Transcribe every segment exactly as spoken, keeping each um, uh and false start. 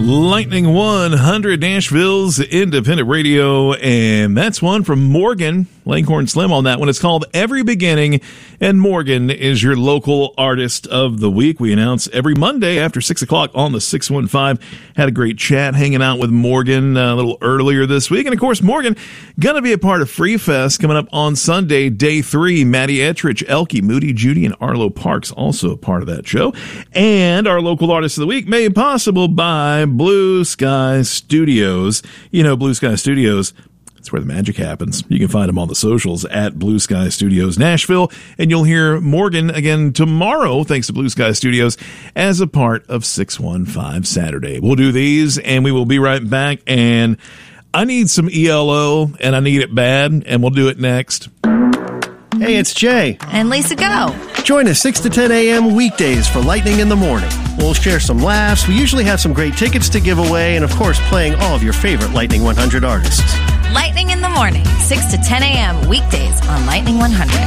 Lightning one hundred, Nashville's independent radio, and that's one from Morgan, Langhorne Slim on that one. It's called Every Beginning, and Morgan is your local artist of the week. We announce every Monday after six o'clock on the six one five. Had a great chat hanging out with Morgan a little earlier this week. And, of course, Morgan going to be a part of Free Fest coming up on Sunday, day three. Maddie Ettrich, Elke, Moody, Judy, and Arlo Parks also a part of that show. And our local artist of the week made possible by Blue Sky Studios. You know, Blue Sky Studios, that's where the magic happens. You can find them on the socials at Blue Sky Studios Nashville, and you'll hear Morgan again tomorrow, thanks to Blue Sky Studios, as a part of six one five Saturday. We'll do these, and we will be right back, and I need some E L O, and I need it bad, and we'll do it next. Hey, it's Jay. And Lisa Go. Join us six to ten a.m. weekdays for Lightning in the Morning. We'll share some laughs. We usually have some great tickets to give away, and of course, playing all of your favorite Lightning one hundred artists. Lightning in the Morning, six to ten a.m. weekdays on Lightning one hundred.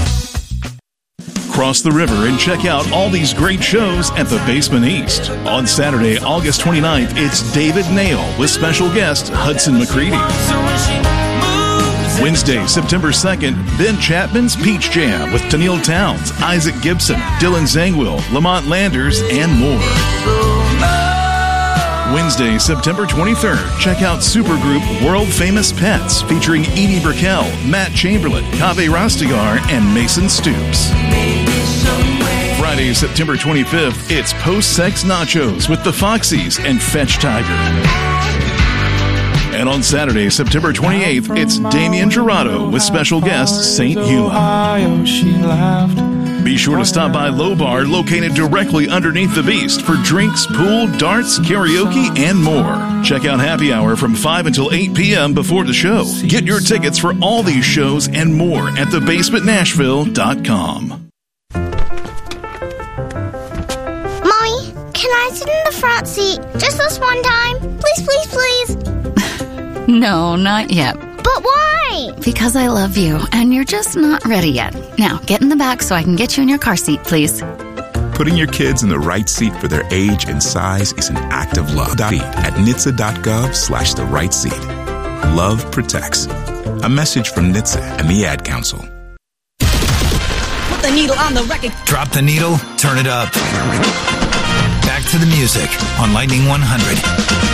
Cross the river and check out all these great shows at the Basement East. On Saturday, August twenty-ninth, it's David Nail with special guest Hudson McCready. Wednesday, September second, Ben Chapman's Peach Jam with Tennille Towns, Isaac Gibson, Dylan Zangwill, Lamont Landers, and more. Wednesday, September twenty-third, check out supergroup World Famous Pets featuring Edie Brickell, Matt Chamberlain, Kaveh Rastegar, and Mason Stoops. Friday, September twenty-fifth, it's Post-Sex Nachos with the Foxies and Fetch Tiger. And on Saturday, September twenty-eighth, it's Damian Gerardo with special guest Saint Huma. Be sure to stop by Low Bar, located directly underneath the Beast, for drinks, pool, darts, karaoke, and more. Check out Happy Hour from five until eight p.m. before the show. Get your tickets for all these shows and more at the basement nashville dot com. Mommy, can I sit in the front seat just this one time? Please, please, please. No, not yet. But why? Because I love you, and you're just not ready yet. Now, get in the back so I can get you in your car seat, please. Putting your kids in the right seat for their age and size is an act of love. At N H T S A dot gov slash the right seat. Love protects. A message from N H T S A and the Ad Council. Put the needle on the record. Drop the needle, turn it up. Back to the music on Lightning one hundred.